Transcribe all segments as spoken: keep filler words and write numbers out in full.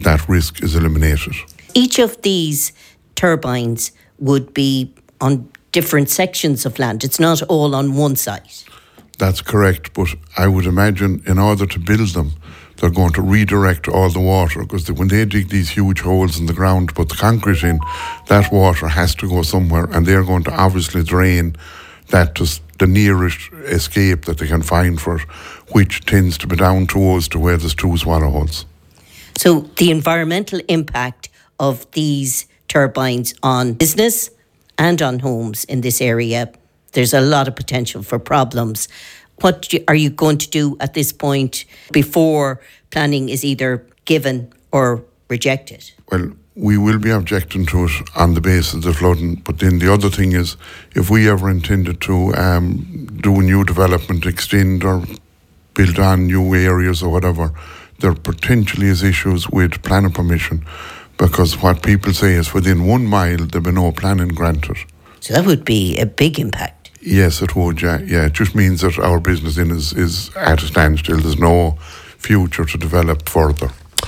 that risk is eliminated. Each of these turbines would be on different sections of land. It's not all on one site. That's correct, but I would imagine in order to build them, they're going to redirect all the water, because when they dig these huge holes in the ground to put the concrete in, that water has to go somewhere, and they're going to obviously drain that to the nearest escape that they can find for it, which tends to be down towards to where there's two swallow holes. So the environmental impact of these turbines on business and on homes in this area, there's a lot of potential for problems. What are you going to do at this point before planning is either given or rejected? Well, we will be objecting to it on the basis of the flooding, but then the other thing is, if we ever intended to um, do a new development, extend or build on new areas or whatever, there potentially is issues with planning permission, because what people say is within one mile there'll be no planning granted. So that would be a big impact. Yes, it would, yeah. yeah. It just means that our business in is, is at a standstill. There's no future to develop further.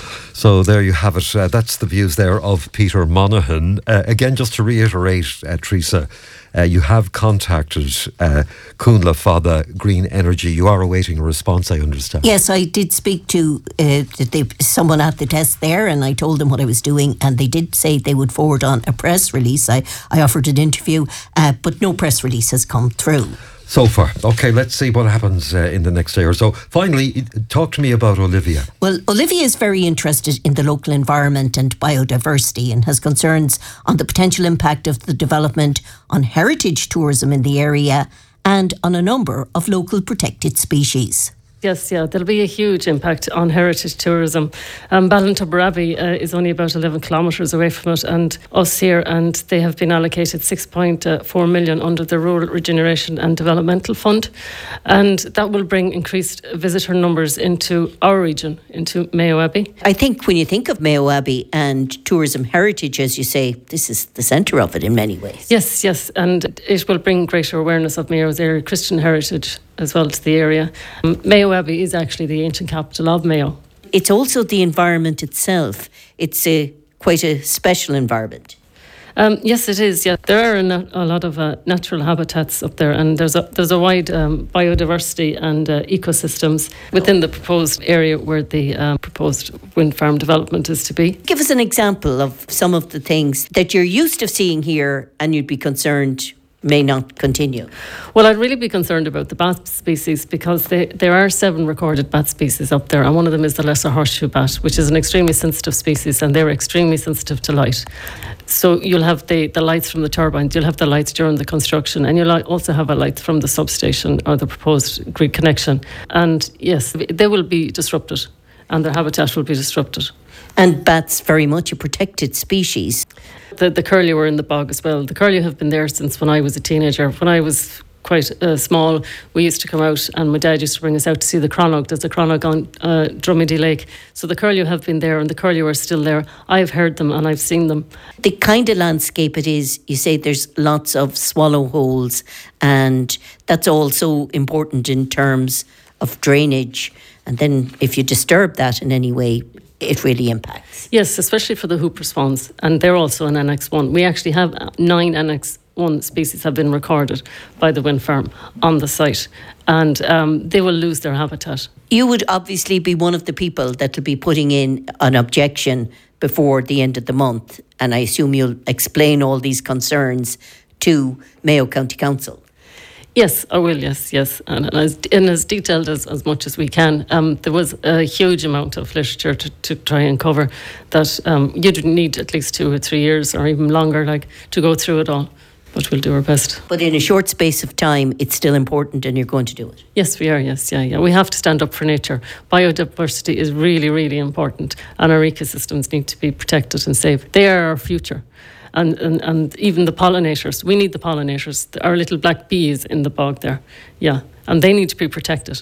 So there you have it. Uh, that's the views there of Peter Monaghan. Uh, again, just to reiterate, uh, Teresa, uh, you have contacted uh, Cúnla Fada Green Energy. You are awaiting a response, I understand. Yes, I did speak to uh, they, someone at the desk there, and I told them what I was doing, and they did say they would forward on a press release. I, I offered an interview, uh, but no press release has come through. So far. Okay, let's see what happens uh, in the next day or so. Finally, talk to me about Olivia. Well, Olivia is very interested in the local environment and biodiversity, and has concerns on the potential impact of the development on heritage tourism in the area and on a number of local protected species. Yes, yeah, there'll be a huge impact on heritage tourism. Um, Ballintobrabbey uh, is only about eleven kilometres away from it, and us here, and they have been allocated six point four million under the Rural Regeneration and Developmental Fund, and that will bring increased visitor numbers into our region, into Mayo Abbey. I think when you think of Mayo Abbey and tourism heritage, as you say, this is the centre of it in many ways. Yes, yes, and it will bring greater awareness of Mayo's area Christian heritage as well to the area. Um, Mayo Abbey is actually the ancient capital of Mayo. It's also the environment itself. It's a quite a special environment. Um, yes, it is. Yeah, there are a, na- a lot of uh, natural habitats up there, and there's a there's a wide um, biodiversity and uh, ecosystems within the proposed area where the um, proposed wind farm development is to be. Give us an example of some of the things that you're used to seeing here, and you'd be concerned may not continue. Well, I'd really be concerned about the bat species, because they, there are seven recorded bat species up there, and one of them is the lesser horseshoe bat, which is an extremely sensitive species, and they're extremely sensitive to light. So you'll have the, the lights from the turbines, you'll have the lights during the construction, and you'll also have a light from the substation or the proposed grid connection. And yes, they will be disrupted, and their habitat will be disrupted. And bats very much a protected species. The, the curlew are in the bog as well. The curlew have been there since when I was a teenager. When I was quite uh, small, we used to come out, and my dad used to bring us out to see the cronach. There's a cronach on uh, Drumedy Lake. So the curlew have been there, and the curlew are still there. I've heard them and I've seen them. The kind of landscape it is, you say there's lots of swallow holes, and that's also important in terms of drainage. And then if you disturb that in any way, it really impacts. Yes, especially for the Hooper swans, and they're also in Annex one. We actually have nine Annex one species have been recorded by the wind farm on the site, and um, they will lose their habitat. You would obviously be one of the people that will be putting in an objection before the end of the month, and I assume you'll explain all these concerns to Mayo County Council. Yes, I will, yes, yes. And, and, as, and as detailed as, as much as we can. Um, there was a huge amount of literature to, to try and cover that um, you'd need at least two or three years or even longer like to go through it all. But we'll do our best. But in a short space of time, it's still important, and you're going to do it. Yes, we are, yes, yeah, yeah. We have to stand up for nature. Biodiversity is really, really important, and our ecosystems need to be protected and saved. They are our future. And, and and even the pollinators. We need the pollinators. Our little black bees in the bog there. Yeah. And they need to be protected.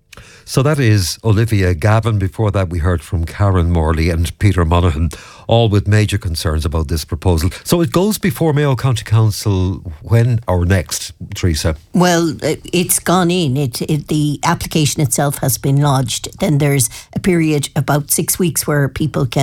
So that is Olivia Gavin. Before that, we heard from Karen Morley and Peter Monaghan, all with major concerns about this proposal. So it goes before Mayo County Council when or next, Teresa? Well, it's gone in. It, it the application itself has been lodged. Then there's a period about six weeks where people can